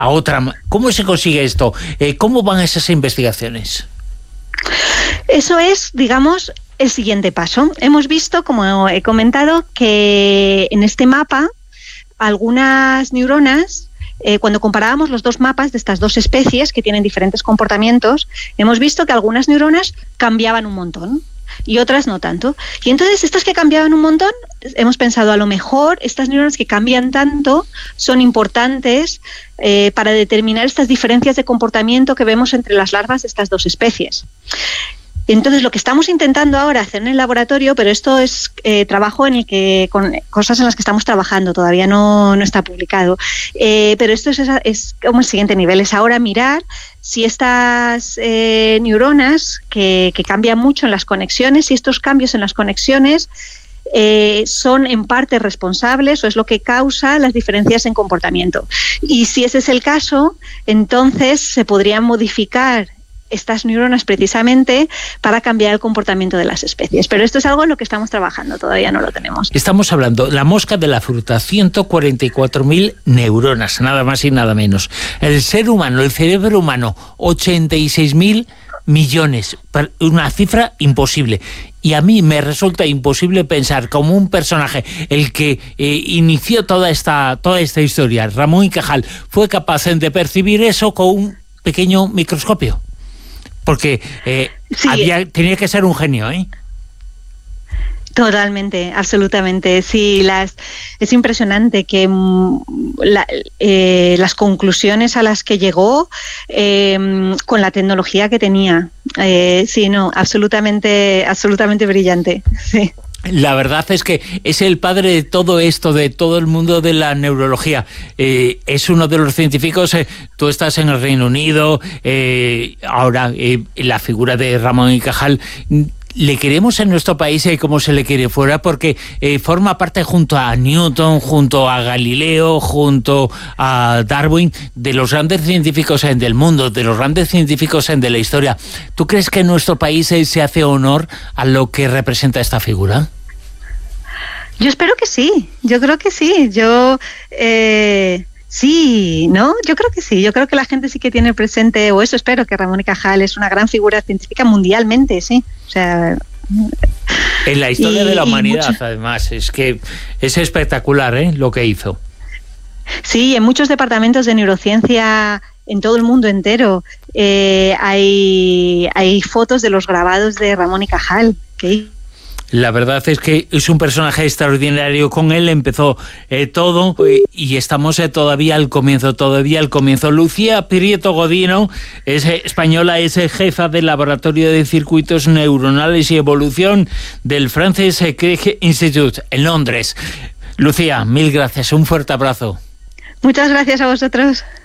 a otra. ¿Cómo se consigue esto? ¿Cómo van esas investigaciones? Eso es, digamos, el siguiente paso. Hemos visto, como he comentado, que en este mapa algunas neuronas, cuando comparábamos los dos mapas de estas dos especies que tienen diferentes comportamientos, hemos visto que algunas neuronas cambiaban un montón y otras no tanto. Y entonces estas que cambiaban un montón, hemos pensado, a lo mejor estas neuronas que cambian tanto son importantes para determinar estas diferencias de comportamiento que vemos entre las larvas de estas dos especies. Entonces, lo que estamos intentando ahora hacer en el laboratorio, pero esto es trabajo en el que, con cosas en las que estamos trabajando, todavía no está publicado, pero esto es como el siguiente nivel, es ahora mirar si estas neuronas que cambian mucho en las conexiones, si estos cambios en las conexiones son en parte responsables o es lo que causa las diferencias en comportamiento. Y si ese es el caso, entonces se podrían modificar estas neuronas precisamente para cambiar el comportamiento de las especies. Pero esto es algo en lo que estamos trabajando, todavía no lo tenemos. Estamos hablando, la mosca de la fruta, 144.000 neuronas, nada más y nada menos. El ser humano, el cerebro humano, 86.000 millones, una cifra imposible. Y a mí me resulta imposible pensar como un personaje, el que inició toda esta historia, Ramón y Cajal, fue capaz de percibir eso con un pequeño microscopio. Porque sí, tenía que ser un genio, ¿eh? Totalmente, absolutamente. Sí, es impresionante que las conclusiones a las que llegó con la tecnología que tenía. Sí, no, absolutamente brillante. Sí. La verdad es que es el padre de todo esto, de todo el mundo de la neurología. Es uno de los científicos, tú estás en el Reino Unido, ahora la figura de Ramón y Cajal, le queremos en nuestro país como se le quiere fuera, porque forma parte junto a Newton, junto a Galileo, junto a Darwin, de los grandes científicos del mundo, de los grandes científicos de la historia. ¿Tú crees que en nuestro país se hace honor a lo que representa esta figura? Yo espero que sí, yo creo que sí. Sí, ¿no? Yo creo que sí. Yo creo que la gente sí que tiene presente, o eso espero, que Ramón y Cajal es una gran figura científica mundialmente, sí. O sea, en la historia de la humanidad, además, es que es espectacular, lo que hizo. Sí, en muchos departamentos de neurociencia en todo el mundo entero hay fotos de los grabados de Ramón y Cajal. La verdad es que es un personaje extraordinario. Con él empezó todo y estamos todavía al comienzo. Lucía Prieto Godino es española, es jefa del Laboratorio de Circuitos Neuronales y Evolución del Francis Crick Institute en Londres. Lucía, mil gracias, un fuerte abrazo. Muchas gracias a vosotros.